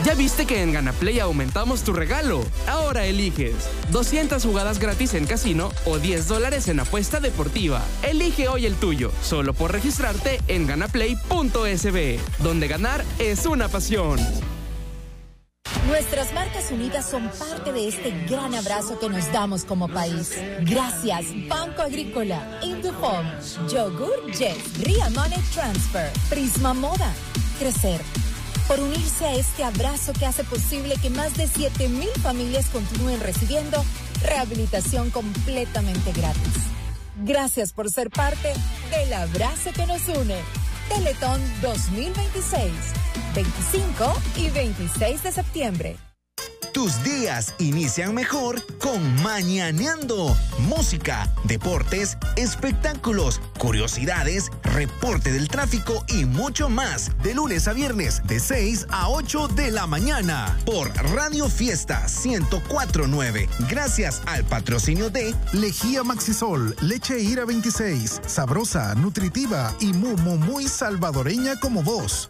¿Ya viste que en GanaPlay aumentamos tu regalo? Ahora eliges 200 jugadas gratis en casino o $10 en apuesta deportiva. Elige hoy el tuyo, solo por registrarte en ganaplay.sb, donde ganar es una pasión. Nuestras marcas unidas son parte de este gran abrazo que nos damos como país. Gracias, Banco Agrícola, Indufom, Yogur Yes, Ria Money Transfer, Prisma Moda, Crecer. Por unirse a este abrazo que hace posible que más de 7,000 familias continúen recibiendo rehabilitación completamente gratis. Gracias por ser parte del abrazo que nos une. Teletón 2026, 25 y 26 de septiembre. Tus días inician mejor con Mañaneando. Música, deportes, espectáculos, curiosidades, reporte del tráfico y mucho más. De lunes a viernes, de 6 a 8 de la mañana. Por Radio Fiesta 104.9. Gracias al patrocinio de Lejía Maxisol, leche Ira 26. Sabrosa, nutritiva y muy salvadoreña como vos.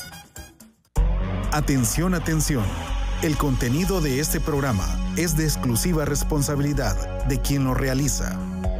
Atención, atención. El contenido de este programa es de exclusiva responsabilidad de quien lo realiza.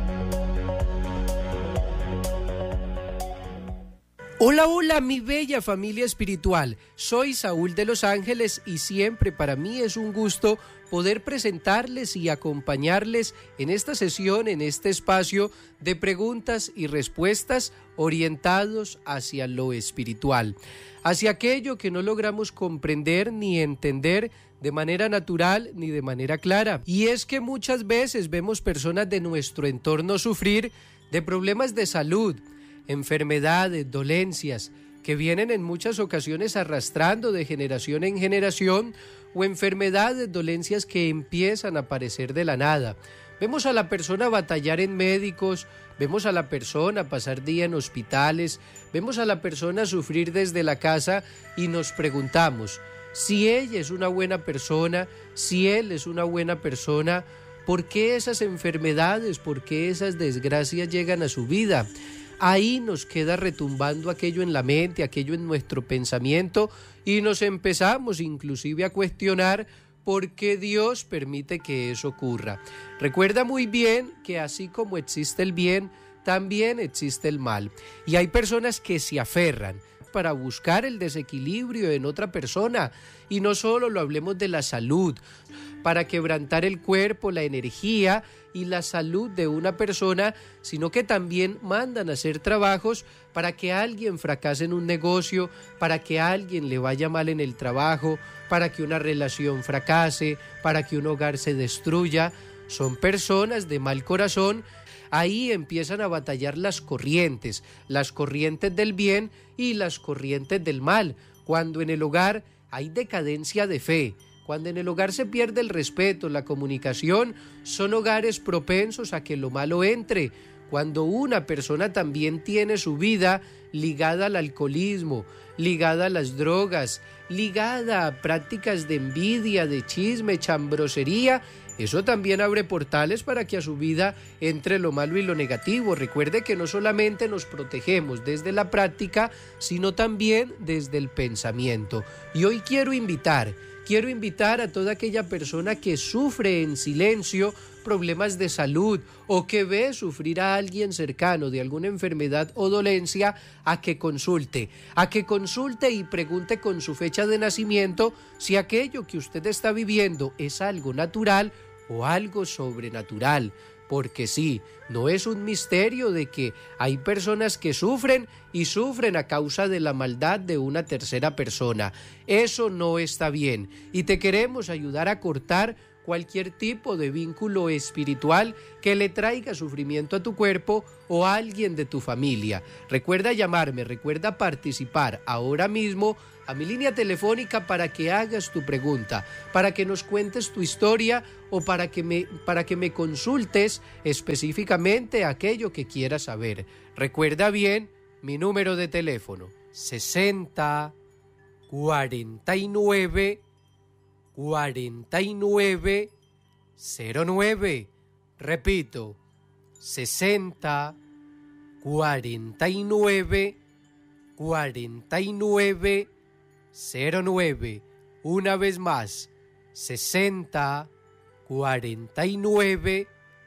Hola, hola, mi bella familia espiritual. Soy Saúl de Los Ángeles y siempre para mí es un gusto poder presentarles y acompañarles en esta sesión, en este espacio de preguntas y respuestas orientados hacia lo espiritual, hacia aquello que no logramos comprender ni entender de manera natural ni de manera clara. Y es que muchas veces vemos personas de nuestro entorno sufrir de problemas de salud, enfermedades, dolencias, que vienen en muchas ocasiones arrastrando de generación en generación, o enfermedades, dolencias que empiezan a aparecer de la nada. Vemos a la persona batallar en médicos, vemos a la persona pasar día en hospitales, vemos a la persona sufrir desde la casa y nos preguntamos si ella es una buena persona, si él es una buena persona, ¿por qué esas enfermedades, por qué esas desgracias llegan a su vida? Ahí nos queda retumbando aquello en la mente, aquello en nuestro pensamiento y nos empezamos inclusive a cuestionar por qué Dios permite que eso ocurra. Recuerda muy bien que así como existe el bien, también existe el mal. Y hay personas que se aferran para buscar el desequilibrio en otra persona. Y no solo lo hablemos de la salud, para quebrantar el cuerpo, la energía y la salud de una persona, sino que también mandan a hacer trabajos para que alguien fracase en un negocio, para que a alguien le vaya mal en el trabajo, para que una relación fracase, para que un hogar se destruya. Son personas de mal corazón. Ahí empiezan a batallar las corrientes del bien y las corrientes del mal. Cuando en el hogar hay decadencia de fe, cuando en el hogar se pierde el respeto, la comunicación, son hogares propensos a que lo malo entre. Cuando una persona también tiene su vida ligada al alcoholismo, ligada a las drogas, ligada a prácticas de envidia, de chisme, chambrosería, eso también abre portales para que a su vida entre lo malo y lo negativo. Recuerde que no solamente nos protegemos desde la práctica, sino también desde el pensamiento. Y hoy quiero invitar a toda aquella persona que sufre en silencio problemas de salud o que ve sufrir a alguien cercano de alguna enfermedad o dolencia a que consulte y pregunte con su fecha de nacimiento si aquello que usted está viviendo es algo natural o algo sobrenatural. Porque sí, no es un misterio de que hay personas que sufren y sufren a causa de la maldad de una tercera persona. Eso no está bien y te queremos ayudar a cortar cualquier tipo de vínculo espiritual que le traiga sufrimiento a tu cuerpo o a alguien de tu familia. Recuerda llamarme, recuerda participar ahora mismo a mi línea telefónica para que hagas tu pregunta, para que nos cuentes tu historia o para que me consultes específicamente aquello que quieras saber. Recuerda bien mi número de teléfono: 60 49 49 09. Repito, 60 49 49 09. Una vez más, 60 49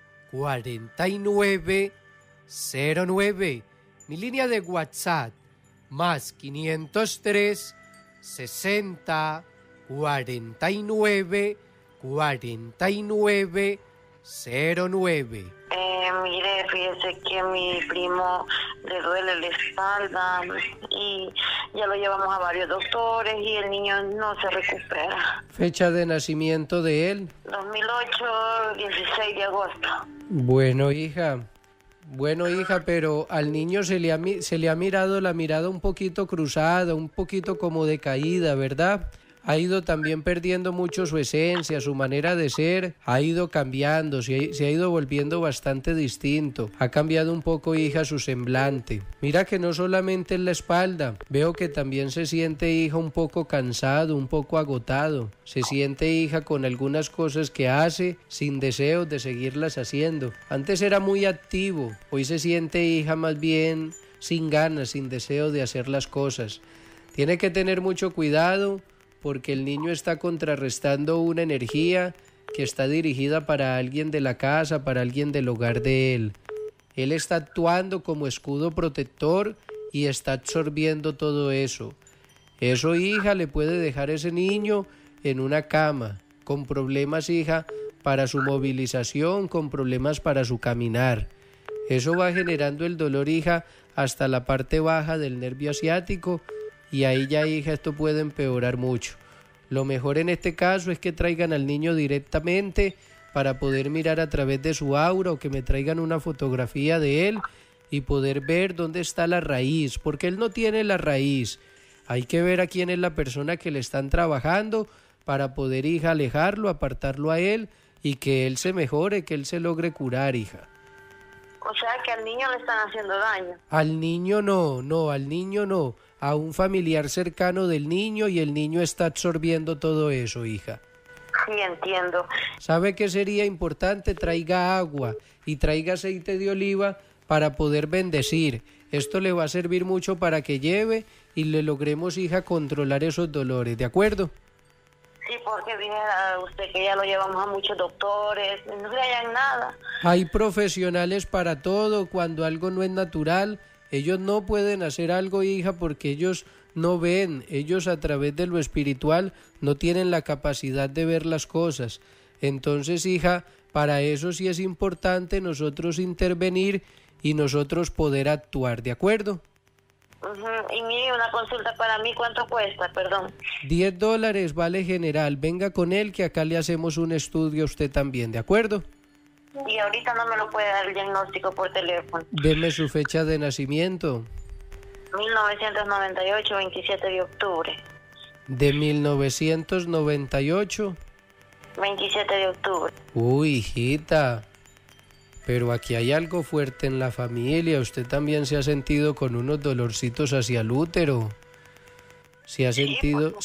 49 09. Mi línea de WhatsApp, más 503 60 49 49 09. Mire, fíjese que a mi primo le duele la espalda y ya lo llevamos a varios doctores y el niño no se recupera. ¿Fecha de nacimiento de él? 2008, 16 de agosto. Bueno, hija, pero al niño se le ha mirado la mirada un poquito cruzada, un poquito como decaída, ¿verdad? Ha ido también perdiendo mucho su esencia, su manera de ser, ha ido cambiando, se ha ido volviendo bastante distinto. Ha cambiado un poco, hija, su semblante. Mira que no solamente en la espalda, veo que también se siente, hija, un poco cansado, un poco agotado. Se siente, hija, con algunas cosas que hace sin deseos de seguirlas haciendo. Antes era muy activo, hoy se siente, hija, más bien sin ganas, sin deseo de hacer las cosas. Tiene que tener mucho cuidado, porque el niño está contrarrestando una energía que está dirigida para alguien de la casa, para alguien del hogar de él. Él está actuando como escudo protector y está absorbiendo todo eso. Eso, hija, le puede dejar a ese niño en una cama, con problemas, hija, para su movilización, con problemas para su caminar. Eso va generando el dolor, hija, hasta la parte baja del nervio asiático, y ahí ya, hija, esto puede empeorar mucho. Lo mejor en este caso es que traigan al niño directamente para poder mirar a través de su aura, o que me traigan una fotografía de él y poder ver dónde está la raíz, porque él no tiene la raíz. Hay que ver a quién es la persona que le están trabajando para poder, hija, alejarlo, apartarlo a él y que él se mejore, que él se logre curar, hija. O sea que al niño le están haciendo daño. Al niño no, al niño no. A un familiar cercano del niño, y el niño está absorbiendo todo eso, hija. Sí, entiendo. ¿Sabe qué sería importante? Traiga agua y traiga aceite de oliva para poder bendecir. Esto le va a servir mucho para que lleve y le logremos, hija, controlar esos dolores, ¿de acuerdo? Sí, porque dijera usted que ya lo llevamos a muchos doctores, no le hallan nada. Hay profesionales para todo. Cuando algo no es natural, ellos no pueden hacer algo, hija, porque ellos no ven. Ellos, a través de lo espiritual, no tienen la capacidad de ver las cosas. Entonces, hija, para eso sí es importante nosotros intervenir y nosotros poder actuar, ¿de acuerdo? Y mire, una consulta para mí, ¿cuánto cuesta? Perdón. $10 vale, general. Venga con él, que acá le hacemos un estudio a usted también, ¿de acuerdo? Y ahorita no me lo puede dar el diagnóstico por teléfono. Deme su fecha de nacimiento. 1998, 27 de octubre. De 1998. 27 de octubre. Uy, hijita. Pero aquí hay algo fuerte en la familia. Usted también se ha sentido con unos dolorcitos hacia el útero. Se ha sentido.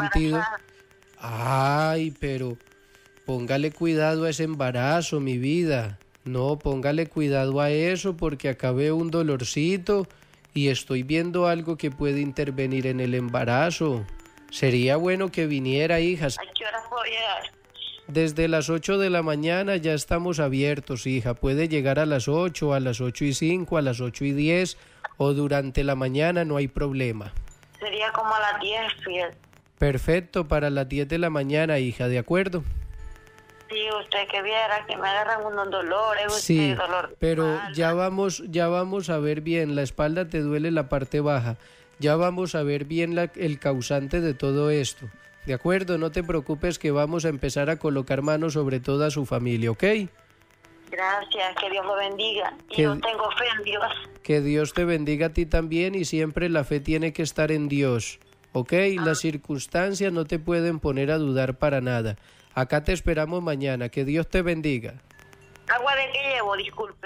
Ay, pero póngale cuidado a ese embarazo, mi vida. No, póngale cuidado a eso, porque acá veo un dolorcito y estoy viendo algo que puede intervenir en el embarazo. Sería bueno que viniera, hijas. ¿A qué hora puedo llegar? Desde las 8 de la mañana ya estamos abiertos, hija. Puede llegar a las 8, a las 8:05, a las 8:10 o durante la mañana, no hay problema. Sería como a las 10, fíjate. Perfecto, para las 10 de la mañana, hija, ¿de acuerdo? Sí, usted que viera que me agarran unos dolores. Sí, dolor pero espalda. ya vamos a ver bien. La espalda te duele, la parte baja. Ya vamos a ver bien el causante de todo esto. ¿De acuerdo? No te preocupes, que vamos a empezar a colocar manos sobre toda su familia, ¿ok? Gracias, que Dios lo bendiga. Y yo tengo fe en Dios. Que Dios te bendiga a ti también, y siempre la fe tiene que estar en Dios, ¿ok? Las circunstancias no te pueden poner a dudar para nada. Acá te esperamos mañana. Que Dios te bendiga. ¿Agua de qué llevo? Disculpe.